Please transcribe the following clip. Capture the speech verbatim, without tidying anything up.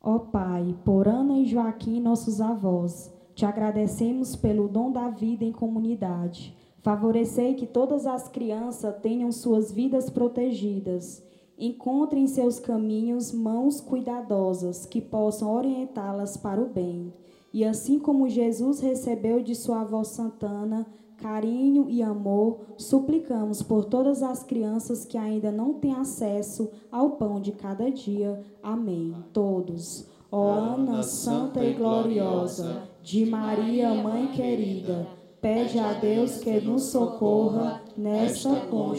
Ó Pai, por Ana e Joaquim, nossos avós, te agradecemos pelo dom da vida em comunidade. Favorecei que todas as crianças tenham suas vidas protegidas. Encontrem em seus caminhos mãos cuidadosas que possam orientá-las para o bem. E assim como Jesus recebeu de sua avó Santana carinho e amor, suplicamos por todas as crianças que ainda não têm acesso ao pão de cada dia. Amém. Todos. Ó Ana santa e gloriosa, de Maria, mãe querida, pede a Deus que nos socorra nesta conjuntura.